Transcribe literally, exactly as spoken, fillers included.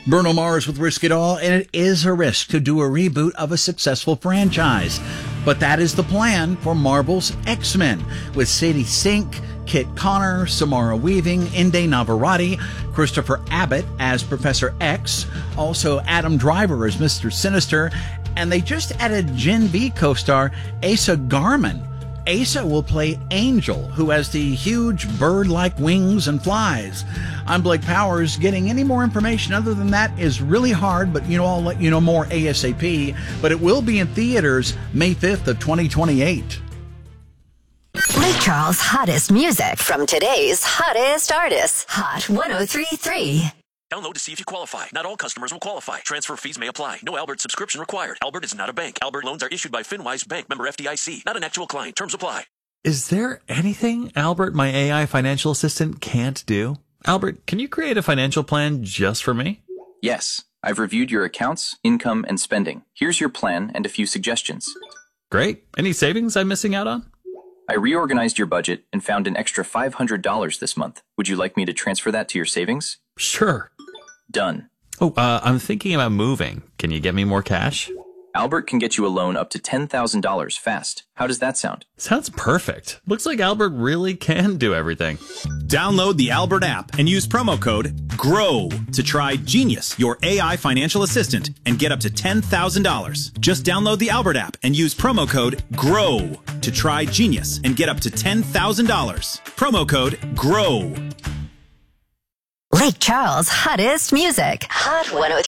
Bruno Mars with Risk It All, and it is a risk to do a reboot of a successful franchise. But that is the plan for Marvel's X-Men, with Sadie Sink, Kit Connor, Samara Weaving, Inde Navarrete, Christopher Abbott as Professor X, also Adam Driver as Mister Sinister, and they just added Gen V co-star Asa Garman. Asa will play Angel, who has the huge bird-like wings and flies. I'm Blake Powers. Getting any more information other than that is really hard, but you know, I'll let you know more ASAP. But it will be in theaters May fifth of twenty twenty-eight. Lake Charles' hottest music from today's hottest artists. Hot one oh three point three. Download to see if you qualify. Not all customers will qualify. Transfer fees may apply. No Albert subscription required. Albert is not a bank. Albert loans are issued by FinWise Bank, member F D I C. Not an actual client. Terms apply. Is there anything Albert, my A I financial assistant, can't do? Albert, can you create a financial plan just for me? Yes. I've reviewed your accounts, income, and spending. Here's your plan and a few suggestions. Great. Any savings I'm missing out on? I reorganized your budget and found an extra five hundred dollars this month. Would you like me to transfer that to your savings? Sure. Done. Oh, uh, I'm thinking about moving. Can you get me more cash? Albert can get you a loan up to ten thousand dollars fast. How does that sound? Sounds perfect. Looks like Albert really can do everything. Download the Albert app and use promo code GROW to try Genius, your A I financial assistant, and get up to ten thousand dollars. Just download the Albert app and use promo code GROW to try Genius and get up to ten thousand dollars. Promo code GROW. Lake Charles' hottest music. Hot one oh three.